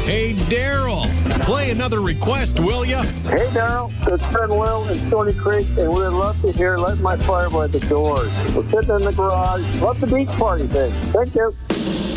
Hey, Daryl, play another request, will ya? Hey, Daryl. It's friend Will in Stony Creek, and we'd love to hear Let My Fire by the Doors. We're sitting in the garage. Love the beach party thing. Thank you.